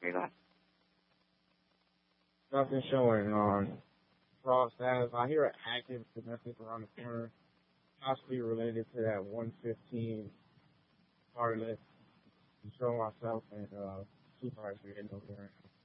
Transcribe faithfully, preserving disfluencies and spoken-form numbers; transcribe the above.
you doing? Nothing showing on fraud status. I hear an active domestic around the corner, possibly related to that one fifteen party list. I'm showing myself and uh, supervisor in over there.